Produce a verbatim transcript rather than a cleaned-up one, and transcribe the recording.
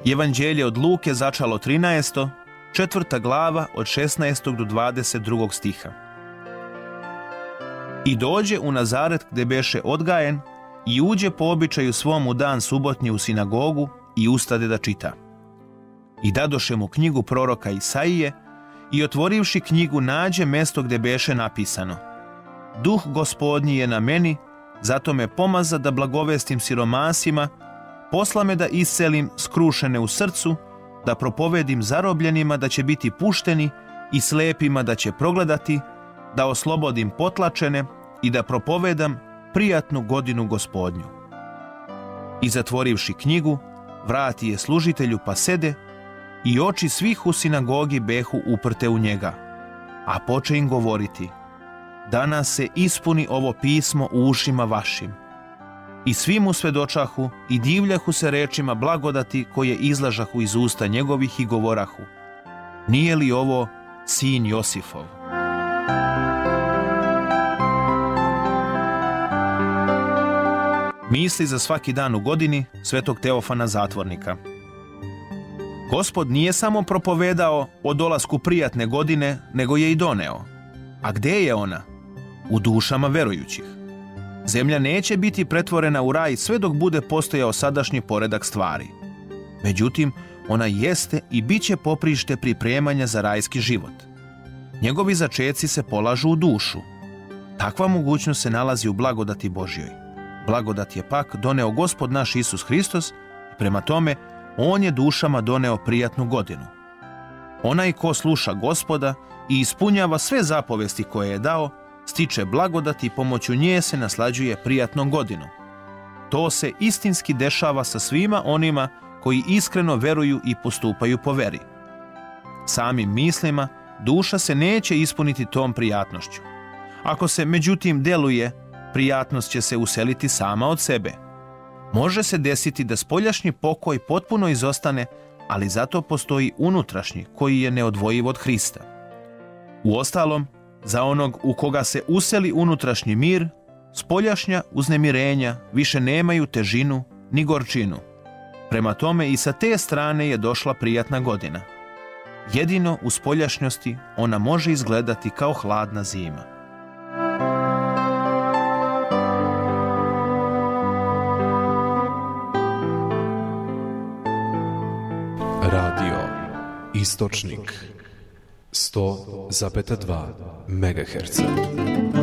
Evanđelje od Luke začalo trinaesto, četvrta glava od šesnaestog do dvadeset drugog stiha. I dođe u Nazaret gde beše odgajen i uđe po običaju svom u dan subotnji u sinagogu i ustade da čita. I dadoše mu knjigu proroka Isaije i otvorivši knjigu nađe mesto gde beše napisano: Duh Gospodnji je na meni, zato me pomaza da blagovestim siromasima, posla me da iscelim skrušene u srcu, da propovedim zarobljenima da će biti pušteni i slepima da će progledati, da oslobodim potlačene i da propovedam prijatnu godinu Gospodnju. I zatvorivši knjigu, vrati je služitelju pa sede i oči svih u sinagogi behu uprte u njega, a poče im govoriti: Danas se ispuni ovo pismo u ušima vašim. I svi mu svedočahu i divljahu se rečima blagodati koje izlažahu iz usta njegovih i govorahu: Nije li ovo sin Josifov? Misli za svaki dan u godini svetog Teofana Zatvornika. Gospod nije samo propovedao o dolasku prijatne godine, nego je i doneo. A gde je ona? U dušama verujućih. Zemlja neće biti pretvorena u raj sve dok bude postojao sadašnji poredak stvari. Međutim, ona jeste i bit će poprište pripremanja za rajski život. Njegovi začeci se polažu u dušu. Takva mogućnost se nalazi u blagodati Božjoj. Blagodat je pak doneo Gospod naš Isus Hristos i prema tome On je dušama doneo prijatnu godinu. Onaj ko sluša Gospoda i ispunjava sve zapovesti koje je dao, stiče blagodat i pomoću nje se naslađuje prijatnom godinom. To se istinski dešava sa svima onima koji iskreno veruju i postupaju po veri. Samim mislima duša se neće ispuniti tom prijatnošću. Ako se međutim deluje, prijatnost će se useliti sama od sebe. Može se desiti da spoljašnji pokoj potpuno izostane, ali zato postoji unutrašnji koji je neodvojiv od Hrista. Uostalom, za onog u koga se useli unutrašnji mir, spoljašnja uznemirenja više nemaju težinu ni gorčinu. Prema tome i sa te strane je došla prijatna godina. Jedino u spoljašnjosti ona može izgledati kao hladna zima. Radio Istočnik sto zarez dva megaherca.